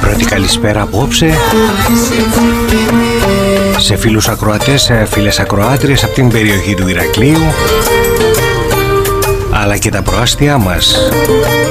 Πρώτη καλησπέρα απόψε σε φίλους ακροατές, φίλες ακροάτριες από την περιοχή του Ηρακλείου αλλά και τα προάστια μας.